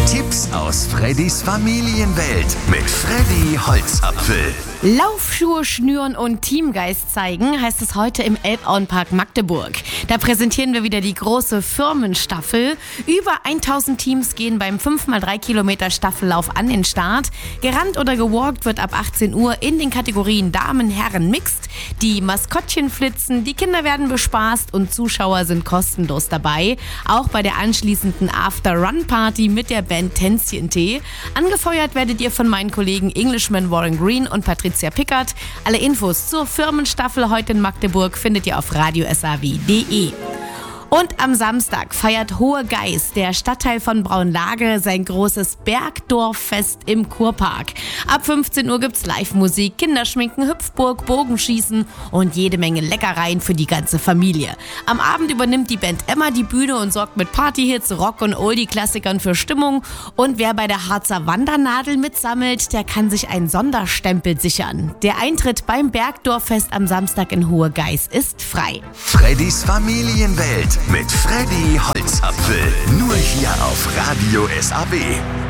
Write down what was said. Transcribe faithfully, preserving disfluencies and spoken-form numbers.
Tipps aus Freddys Familienwelt mit Freddy Holzapfel. Laufschuhe schnüren und Teamgeist zeigen, heißt es heute im Elbauenpark Magdeburg. Da präsentieren wir wieder die große Firmenstaffel. Über tausend Teams gehen beim fünf mal drei Kilometer Staffellauf an den Start. Gerannt oder gewalkt wird ab achtzehn Uhr in den Kategorien Damen, Herren, Mixed. Die Maskottchen flitzen, die Kinder werden bespaßt und Zuschauer sind kostenlos dabei. Auch bei der anschließenden After-Run-Party mit der Band Tänzchen-Tee. Angefeuert werdet ihr von meinen Kollegen Englishman Warren Green und Patricia Pickert. Alle Infos zur Firmenstaffel heute in Magdeburg findet ihr auf radio s a w punkt d e. Und am Samstag feiert Hohe Geiß, der Stadtteil von Braunlage, sein großes Bergdorffest im Kurpark. Ab fünfzehn Uhr gibt's Live-Musik, Kinderschminken, Hüpfburg, Bogenschießen und jede Menge Leckereien für die ganze Familie. Am Abend übernimmt die Band Emma die Bühne und sorgt mit Partyhits, Rock- und Oldie-Klassikern für Stimmung. Und wer bei der Harzer Wandernadel mitsammelt, der kann sich einen Sonderstempel sichern. Der Eintritt beim Bergdorffest am Samstag in Hohe Geiß ist frei. Freddys Familienwelt mit Freddy Holzapfel. Nur hier auf Radio S A W.